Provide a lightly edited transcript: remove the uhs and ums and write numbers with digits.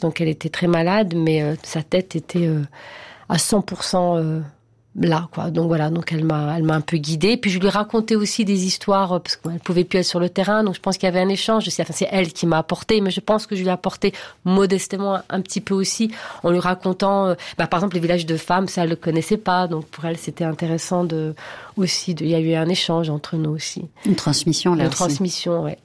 donc elle était très malade, mais sa tête était à 100% là, quoi. Donc voilà, donc elle m'a un peu guidée. Puis je lui racontais aussi des histoires parce qu'elle pouvait plus être sur le terrain, donc je pense qu'il y avait un échange. C'est elle qui m'a apporté, mais je pense que je lui ai apporté modestement un petit peu aussi en lui racontant, par exemple les villages de femmes, ça elle le connaissait pas, donc pour elle c'était intéressant il y a eu un échange entre nous aussi. Une transmission là. Une transmission, ouais.